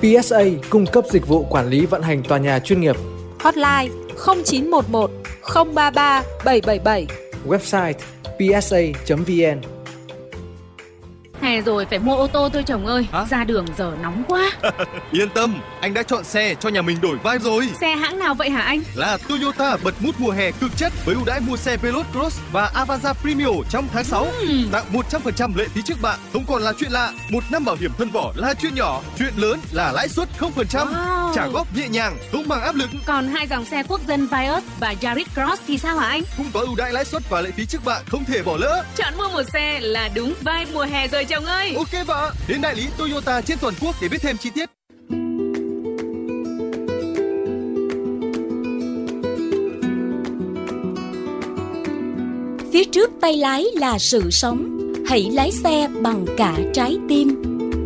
PSA cung cấp dịch vụ quản lý vận hành tòa nhà chuyên nghiệp. Hotline 0911 033 777. Website psa.vn. Hè rồi phải mua ô tô thôi chồng ơi. Ra đường giờ nóng quá. Yên tâm, anh đã chọn xe cho nhà mình đổi vibe rồi. Xe hãng nào vậy hả anh? Là Toyota bật mút mùa hè cực chất với ưu đãi mua xe Veloz Cross và Avanza Premium trong tháng 6. Tặng 100% lệ phí trước bạ, không còn là chuyện lạ. 1 năm bảo hiểm thân vỏ là chuyện nhỏ, chuyện lớn là lãi suất 0%. Trả góp nhẹ nhàng, không mang áp lực. Còn hai dòng xe quốc dân Vios và Yaris Cross thì sao hả anh? Cũng có ưu đãi lãi suất và lệ phí trước bạ không thể bỏ lỡ. Chọn mua một xe là đúng vibe mùa hè rồi chồng ơi. Ok vợ, đến đại lý Toyota trên toàn quốc để biết thêm chi tiết. Phía trước tay lái là sự sống, hãy lái xe bằng cả trái tim.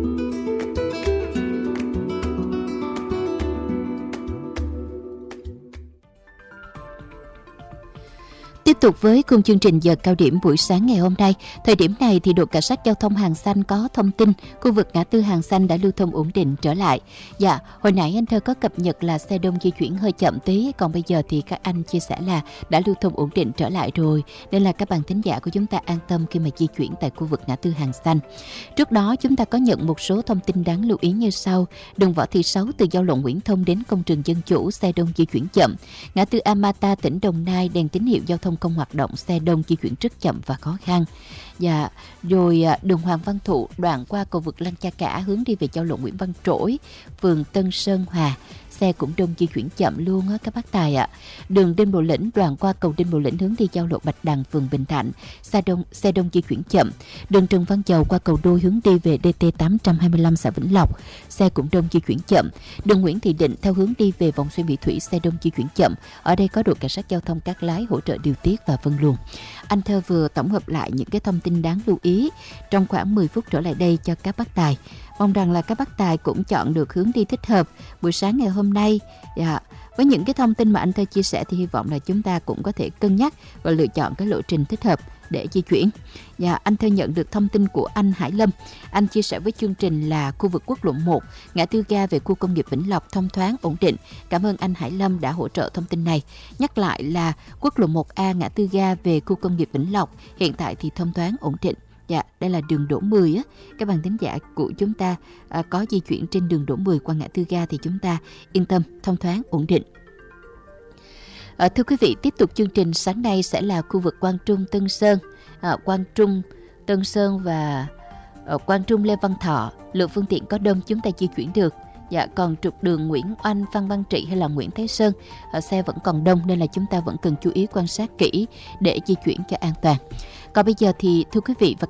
Tiếp tục với khung chương trình giờ cao điểm buổi sáng ngày hôm nay. Thời điểm này thì đội cảnh sát giao thông Hàng Xanh có thông tin khu vực ngã tư Hàng Xanh đã lưu thông ổn định trở lại. Dạ, hồi nãy anh Thơ có cập nhật là xe đông di chuyển hơi chậm tí, còn bây giờ thì các anh chia sẻ là đã lưu thông ổn định trở lại rồi, nên là các bạn thính giả của chúng ta an tâm khi mà di chuyển tại khu vực ngã tư Hàng Xanh. Trước đó chúng ta có nhận một số thông tin đáng lưu ý như sau. Đường Võ Thị Sáu từ giao lộ Nguyễn Thông đến công trường Dân Chủ, xe đông di chuyển chậm. Ngã tư Amata tỉnh Đồng Nai, đèn tín hiệu giao thông không hoạt động, xe đông di chuyển rất chậm và khó khăn. Dạ, rồi đường Hoàng Văn Thụ đoạn qua cầu vượt Lăng Cha Cả hướng đi về giao lộ Nguyễn Văn Trỗi, phường Tân Sơn Hòa, xe cũng đông di chuyển chậm luôn á các bác tài ạ. Đường Đinh Bộ Lĩnh đoạn qua cầu Đinh Bộ Lĩnh hướng đi giao lộ Bạch Đằng, phường Bình Thạnh, xe đông di chuyển chậm. Đường Trần Văn Dầu qua cầu Đôi hướng đi về DT 825 xã Vĩnh Lộc, xe cũng đông di chuyển chậm. Đường Nguyễn Thị Định theo hướng đi về vòng xoay Mỹ Thủy, xe đông di chuyển chậm. Ở đây có đội cảnh sát giao thông Cát Lái hỗ trợ điều tiết và phân luồng. Anh Thơ vừa tổng hợp lại những cái thông tin đáng lưu ý trong khoảng 10 phút trở lại đây cho các bác tài. Mong rằng là các bác tài cũng chọn được hướng đi thích hợp buổi sáng ngày hôm nay. Dạ. Với những cái thông tin mà anh Thơ chia sẻ thì hy vọng là chúng ta cũng có thể cân nhắc và lựa chọn cái lộ trình thích hợp để di chuyển. Dạ, anh Thơ nhận được thông tin của anh Hải Lâm. Anh chia sẻ với chương trình là khu vực quốc lộ 1, ngã tư ga về khu công nghiệp Vĩnh Lộc thông thoáng ổn định. Cảm ơn anh Hải Lâm đã hỗ trợ thông tin này. Nhắc lại là quốc lộ 1A ngã tư ga về khu công nghiệp Vĩnh Lộc hiện tại thì thông thoáng ổn định. Dạ, đây là đường Đỗ 10 á. Các bạn thính giả của chúng ta có di chuyển trên đường Đỗ 10 qua ngã tư ga thì chúng ta yên tâm, thông thoáng, ổn định. Thưa quý vị, tiếp tục chương trình sáng nay sẽ là khu vực Quang Trung Tân Sơn, Quang Trung Tân Sơn và Quang Trung Lê Văn Thọ. Lượng phương tiện có đông chúng ta di chuyển được. Dạ, còn trục đường Nguyễn Oanh, Phan Văn Trị hay là Nguyễn Thái Sơn, xe vẫn còn đông nên là chúng ta vẫn cần chú ý quan sát kỹ để di chuyển cho an toàn. Còn bây giờ thì thưa quý vị và